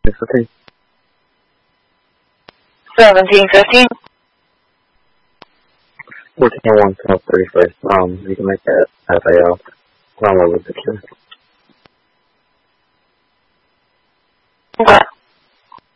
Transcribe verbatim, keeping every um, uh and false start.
fifteen. Seventeen fifteen. Fourteen oh one South thirty first. Um, you can make that F A L. Run over the picture. Okay.